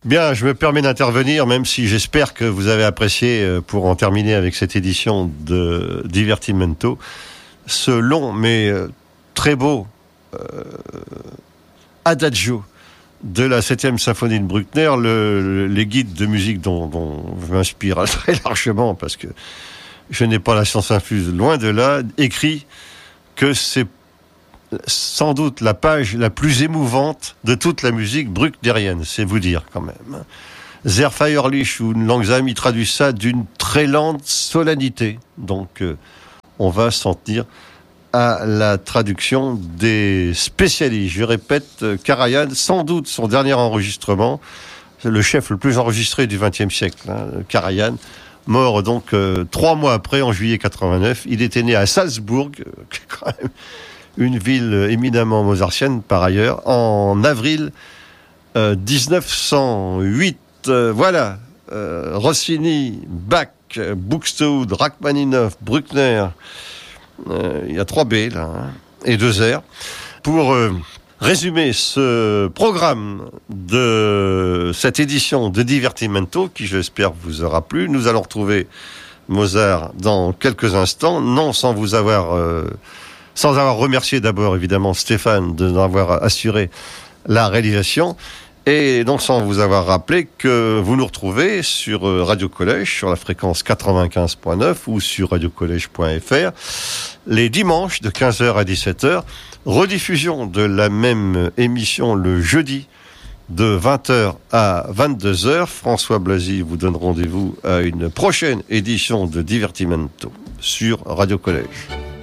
Bien, je me permets d'intervenir, même si j'espère que vous avez apprécié, pour en terminer avec cette édition de Divertimento, ce long mais très beau adagio de la 7e symphonie de Bruckner, les guides de musique dont je m'inspire très largement, parce que je n'ai pas la science infuse, loin de là, écrit que c'est sans doute la page la plus émouvante de toute la musique brucknerienne, c'est vous dire quand même. Sehr feierlich ou Langsam, il traduit ça d'une très lente solennité. Donc on va s'en tenir à la traduction des spécialistes. Je répète, Karajan, sans doute son dernier enregistrement, le chef le plus enregistré du XXe siècle, Karajan, mort donc 3 mois après, en juillet 89. Il était né à Salzbourg, quand même une ville éminemment mozartienne par ailleurs, en avril 1908. Voilà, Rossini, Bach, Buxtehude, Rachmaninoff, Bruckner, il y a 3 B là, et 2 R. Pour résumer ce programme de cette édition de Divertimento, qui j'espère vous aura plu, nous allons retrouver Mozart dans quelques instants, non sans avoir remercié d'abord évidemment Stéphane de nous avoir assuré la réalisation, et donc sans vous avoir rappelé que vous nous retrouvez sur Radio Collège, sur la fréquence 95.9 ou sur radiocollège.fr les dimanches de 15h à 17h, rediffusion de la même émission le jeudi de 20h à 22h. François Blasi vous donne rendez-vous à une prochaine édition de Divertimento sur Radio Collège.